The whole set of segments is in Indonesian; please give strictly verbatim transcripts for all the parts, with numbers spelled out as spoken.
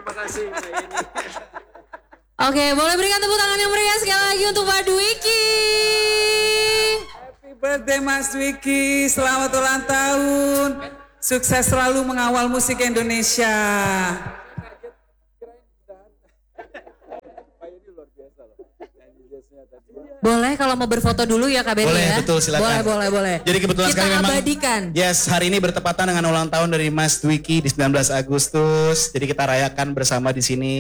Terima kasih Mbak Yeni. Oke, boleh berikan tepuk tangan yang meriah sekali lagi untuk Pak Dwiki. Happy birthday Mas Dwiki, selamat ulang tahun. Sukses selalu mengawal musik Indonesia. Boleh kalau mau berfoto dulu ya Kak Beri Boleh, ya. betul, silakan. Boleh, boleh, boleh. Jadi kebetulan kita sekali memang. abadikan. Yes, hari ini bertepatan dengan ulang tahun dari Mas Dwiki di sembilan belas Agustus. Jadi kita rayakan bersama di sini.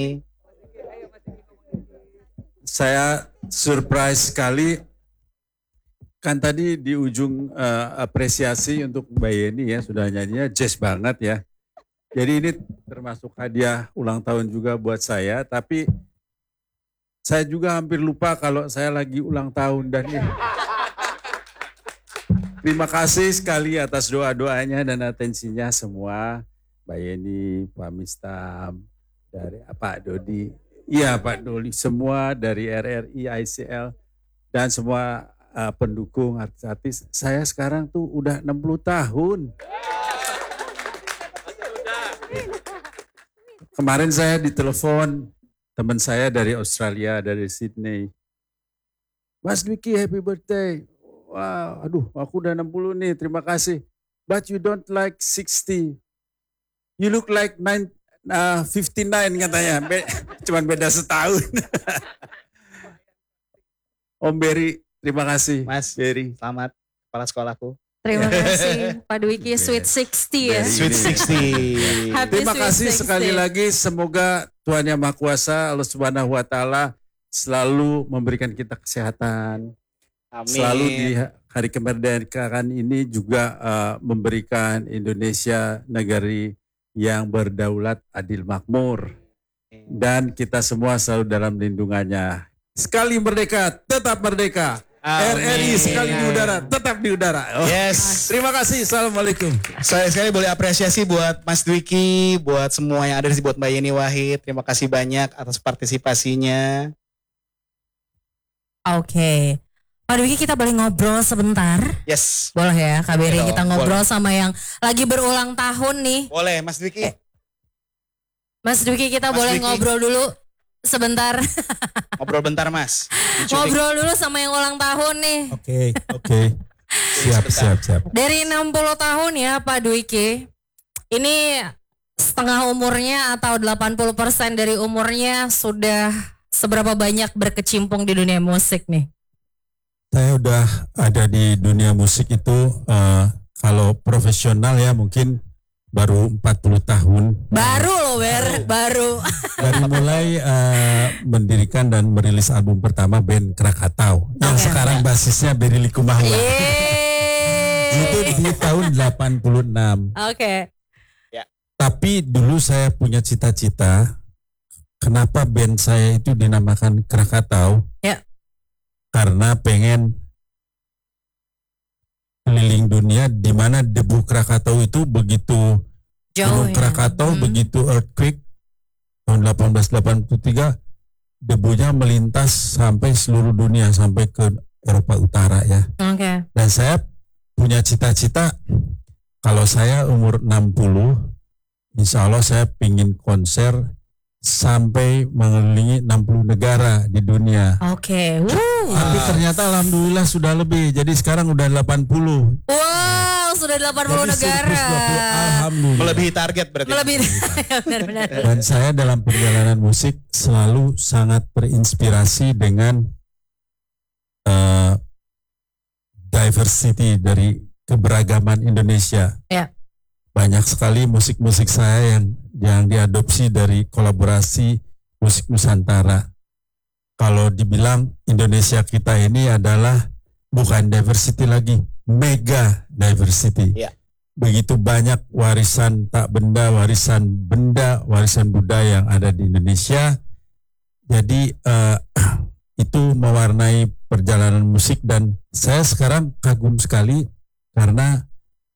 Saya surprise sekali. Kan tadi di ujung uh, apresiasi untuk Mbak Yeni ya, sudah nyanyinya jazz banget ya. Jadi ini termasuk hadiah ulang tahun juga buat saya, tapi saya juga hampir lupa kalau saya lagi ulang tahun dan ini. Terima kasih sekali atas doa-doanya dan atensinya semua. Mbak Yeni, Pak Mistam, dari Pak Dodi, iya Pak Doli, semua dari R R I, I C L, dan semua uh, pendukung artis-artis. Saya sekarang tuh udah enam puluh tahun. Kemarin saya ditelepon teman saya dari Australia, dari Sydney. Mas Dwiki, happy birthday. Wah, aduh, aku udah enam puluh nih, terima kasih. But you don't like sixty. You look like nine, uh, fifty-nine katanya. Be- cuman beda setahun. Om Berry, terima kasih. Mas Berry. Selamat kepala sekolahku. Terima kasih Pak Dwiki, Sweet sixty ya. Sweet sixty. Happy Terima Sweet kasih sixty. sekali lagi. Semoga Tuhan Yang Maha Kuasa, Allah Subhanahu wa Ta'ala selalu memberikan kita kesehatan. Amin. Selalu di hari kemerdekaan ini juga uh, memberikan Indonesia negeri yang berdaulat, adil, makmur. Dan kita semua selalu dalam lindungannya. Sekali merdeka, tetap merdeka. Amin. R R I sekali di udara, tetap di udara. Oh. Yes. Terima kasih. Assalamualaikum. Saya sekali boleh apresiasi buat Mas Dwiki, buat semua yang ada di sini, buat Mbak Yeni Wahid. Terima kasih banyak atas partisipasinya. Oke. Pak Dwiki kita boleh ngobrol sebentar? Yes. Boleh ya Kak Beri, Boleh, kita ngobrol boleh. sama yang lagi berulang tahun nih. Boleh Mas Dwiki. Mas Dwiki kita Mas boleh Dwiki. ngobrol dulu sebentar. Ngobrol bentar Mas. Diculik. Ngobrol dulu sama yang ulang tahun nih. Oke, oke. Siap, siap, siap. Dari enam puluh tahun ya Pak Dwiki. Ini setengah umurnya atau delapan puluh persen dari umurnya sudah seberapa banyak berkecimpung di dunia musik nih? Saya udah ada di dunia musik itu uh, kalau profesional ya mungkin baru empat puluh tahun. Baru loh Ber, baru. Dari mulai uh, mendirikan dan merilis album pertama band Krakatau. Yang Oke. sekarang basisnya Berry Likumahua. Yeay. Itu di tahun delapan puluh enam. Oke. Tapi dulu saya punya cita-cita. Kenapa band saya itu dinamakan Krakatau? Ya. Karena pengen keliling dunia di mana debu Krakatau itu begitu Jauh Gunung ya. Krakatau Hmm. begitu earthquake tahun delapan belas delapan puluh tiga debunya melintas sampai seluruh dunia sampai ke Eropa Utara ya. Oke. Dan saya punya cita-cita kalau saya umur enam puluh insya Allah saya pingin konser sampai mengelilingi enam puluh negara di dunia. Oke. Wuh. Tapi ternyata alhamdulillah sudah lebih. Jadi sekarang udah delapan puluh. Wow, sudah delapan puluh Jadi negara. surplus dua puluh, alhamdulillah. Melebihi target berarti. Melebihi. Benar-benar. Dan saya dalam perjalanan musik selalu sangat terinspirasi dengan uh, diversity dari keberagaman Indonesia. Ya. Banyak sekali musik-musik saya yang yang diadopsi dari kolaborasi musik Nusantara. Kalau dibilang Indonesia kita ini adalah bukan diversity lagi, mega diversity. Ya. Begitu banyak warisan tak benda, warisan benda, warisan budaya yang ada di Indonesia. Jadi uh, itu mewarnai perjalanan musik dan saya sekarang kagum sekali karena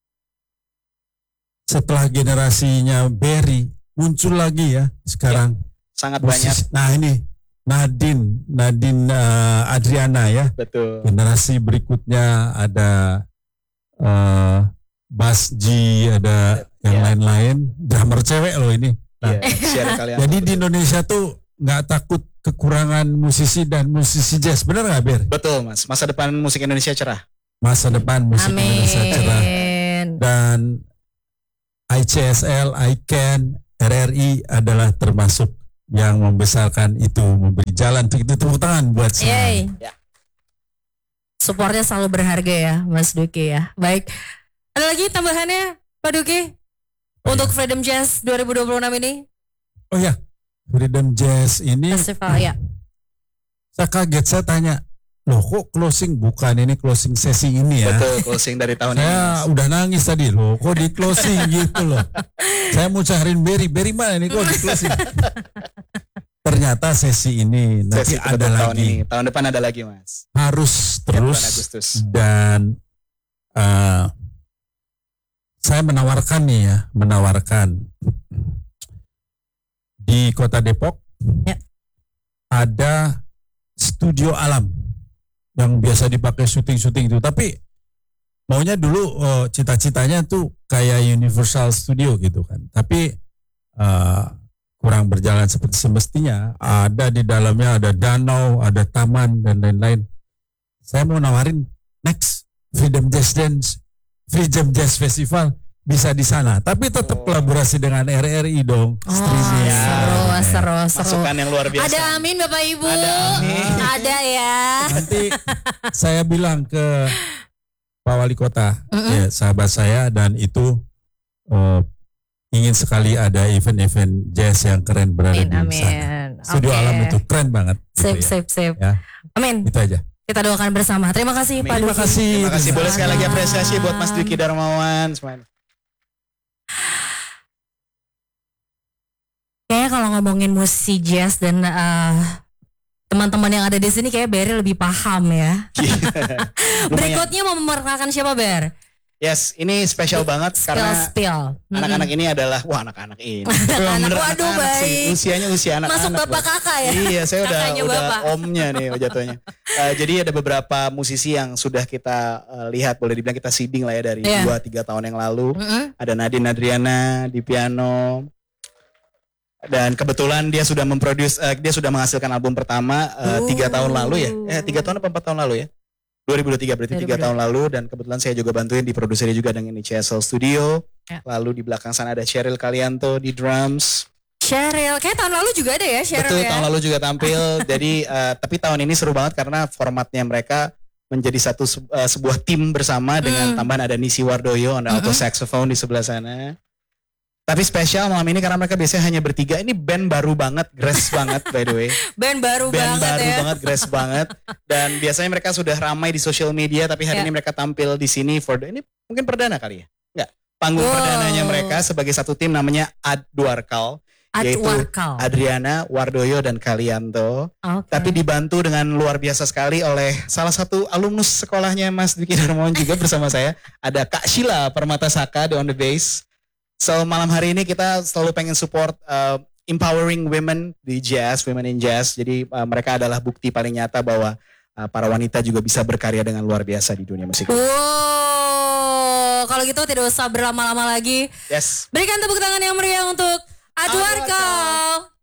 setelah generasinya Berry muncul lagi ya sekarang. Sangat Musisi- banyak. Nah ini Nadine, Nadine uh, Adriana ya. Betul. Generasi berikutnya ada uh, Bas G, ada yang Ya. lain-lain. Drummer cewek loh ini. Nah, Iya, share kalian. jadi di Indonesia tuh nggak takut kekurangan musisi dan musisi jazz, benar nggak Ber? Betul Mas, masa depan musik Indonesia cerah. Masa depan musik Indonesia cerah. Amin. Dan I C S L, I C A N, R R I adalah termasuk yang membesarkan itu, memberi jalan untuk itu. Tepuk tangan buat semua. Yeay. Ya. Supportnya selalu berharga ya Mas Duki ya. Baik. Ada lagi tambahannya Pak Duki? Oh, Untuk ya. Freedom Jazz dua ribu dua puluh enam ini? Oh ya, Freedom Jazz ini Festival ya. saya kaget, saya tanya, loh kok closing, bukan ini closing sesi ini ya. Betul, closing dari tahun ini. Saya Mas. udah nangis tadi, loh kok di closing gitu loh. Saya mau cariin Berry, Berry mana nih kok di closing. Ternyata sesi ini nanti Sesi ada penutup tahun lagi. ini. Tahun depan ada lagi Mas. Harus Ya, bulan terus. Agustus. Dan eh, saya menawarkan nih ya, menawarkan di Kota Depok Ya. ada studio alam yang biasa dipakai syuting-syuting itu. Tapi maunya dulu eh, cita-citanya tuh kayak Universal Studio gitu kan. Tapi eh, kurang berjalan seperti semestinya. Ada di dalamnya ada danau, ada taman dan lain-lain. Saya mau nawarin next Freedom Jazz Dance, Freedom Jazz Festival bisa di sana. Tapi tetap Oh. kolaborasi dengan R R I dong. Oh, Streaming. seru, Ya. seru, seru. Masukan yang luar biasa. Ada amin Bapak Ibu. Ada amin. Ada ya. Nanti saya bilang ke Pak Wali Kota, Mm-mm. ya, sahabat saya, dan itu eh, ingin sekali ada event-event jazz yang keren berada Amin, di sana. amin. Studio Oke. alam itu keren banget. gitu Sip, ya. sip, sip. Ya. Amin. Itu aja. Kita doakan bersama. Terima kasih Pak Terima Duki. kasih. Terima kasih. Boleh sekali lagi Sama. apresiasi buat Mas Dwiki Darmawan. Semuanya. Kayaknya kalau ngomongin musisi jazz dan eh, teman-teman yang ada di sini kayak Berry lebih paham ya. Lumayan. Berikutnya mau memperkenalkan siapa Ber? Yes, ini spesial banget Spill, karena spill. anak-anak ini adalah, wah anak-anak ini. Anak-anak, Bener waduh, anak-anak sih. baik. Usianya usia anak-anak. Masuk bapak Bang. kakak ya? Iya, saya udah Kakaknya udah bapak. omnya nih jatuhnya. Eh, jadi ada beberapa musisi yang sudah kita eh, lihat, boleh dibilang kita seeding lah ya dari Iya. dua tiga tahun yang lalu. Mm-mm. Ada Nadine Adriana di piano. Dan kebetulan dia sudah memproduce, eh, dia sudah menghasilkan album pertama eh, tiga Uh. tahun lalu ya. Eh tiga tahun apa empat tahun lalu ya? dua ribu dua puluh tiga berarti tiga dua ribu dua puluh. tahun lalu. Dan kebetulan saya juga bantuin di produsernya juga dengan I C S L Studio. Ya. Lalu di belakang sana ada Cheryl Kalianto di drums. Cheryl, kayak tahun lalu juga ada ya Cheryl Betul, ya? tahun lalu juga tampil. Jadi eh, tapi tahun ini seru banget karena formatnya mereka menjadi satu se- eh, sebuah tim bersama dengan Mm. tambahan ada Nisi Wardoyo on the alto Mm-mm. saxophone di sebelah sana. Tapi spesial malam ini karena mereka biasanya hanya bertiga. Ini band baru banget, grass banget by the way. Band baru Band banget baru ya. banget, grass banget. Dan biasanya mereka sudah ramai di social media, tapi hari Ya. ini mereka tampil di sini for the, ini mungkin perdana kali ya? Enggak. Panggung Wow. perdananya mereka sebagai satu tim namanya Ad Dwarkal, yaitu Adwarkal. Adriana, Wardoyo dan Kalianto. Oke. Tapi dibantu dengan luar biasa sekali oleh salah satu alumnus sekolahnya Mas Dwiki Darmawan juga bersama saya. Ada Kak Sheila Permatasaka di on the bass. So malam hari ini kita selalu pengen support uh, empowering women di jazz, women in jazz. Jadi uh, mereka adalah bukti paling nyata bahwa uh, para wanita juga bisa berkarya dengan luar biasa di dunia musik. Wow, kalau gitu tidak usah berlama-lama lagi. Yes. Berikan tepuk tangan yang meriah untuk Adwarkal.